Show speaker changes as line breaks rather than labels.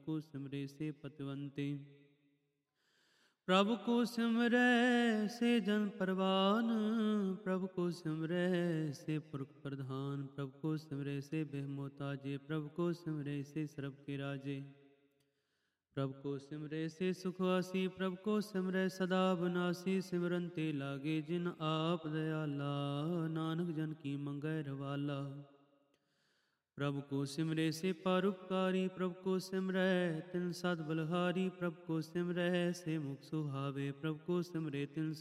को सिमरे से पतिवंते। प्रभु को सिमरै से जन परवान, प्रभु को सिमरै से पुरख प्रधान, प्रभु को सिमरै से बेहमोताजे, प्रभु को सिमरै से सर्ब के राजे। प्रभु को सिमरै से सुखवासी, प्रभु को सिमरै सदा विनाशी, सिमरन ते लागे जिन आप दयाला, नानक जन की मंगै रवाला। प्रभु को सिमरै से परोपकारी, प्रभु को सिमरै तिन सद बलहारी, प्रभु को सिमरै से मुख सुहावे, प्रभु को सिमरै तिन